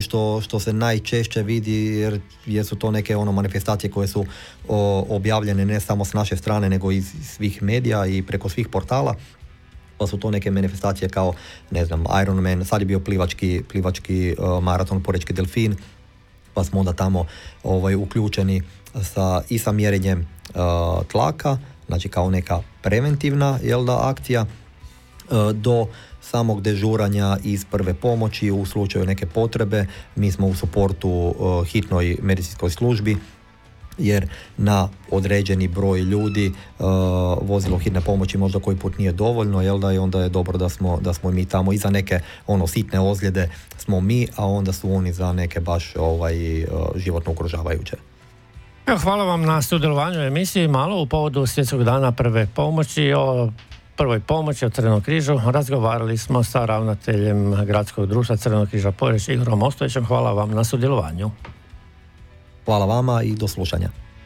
što se najčešće vidi, jer su to neke manifestacije koje su objavljene ne samo s naše strane, nego iz svih medija i preko svih portala. Pa su to neke manifestacije kao, ne znam, Ironman, sad je bio plivački maraton Porečki delfin, pa smo onda tamo uključeni sa mjerenjem tlaka, znači kao neka preventivna akcija, do samog dežuranja iz prve pomoći u slučaju neke potrebe. Mi smo u suportu hitnoj medicinskoj službi, jer na određeni broj ljudi vozilo hitne pomoći možda koji put nije dovoljno, i onda je dobro da smo mi tamo. I za neke sitne ozljede smo mi, a onda su oni za neke baš životno ugrožavajuće. Hvala vam na sudjelovanju u emisiji. Malo u povodu Svjetskog dana prve pomoći. O prvoj pomoći od Crvenog križu razgovarali smo sa ravnateljem Gradskog društva Crvenog križa Poreč, Igorom Ostojićem. Hvala vam na sudjelovanju. Hvala vama i do slušanja.